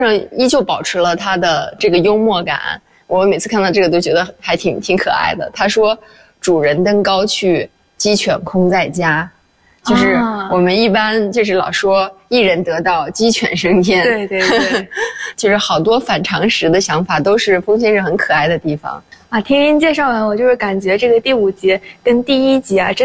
上依旧保持了他的这个幽默感。我每次看到这个都觉得还挺可爱的。他说：“主人登高去，鸡犬空在家。”就是我们一般就是老说一人得道，鸡犬升天。 对对对， 就是好多反常识的想法都是风先生很可爱的地方啊。听您介绍完，我就是感觉这个第5集跟第1集啊，真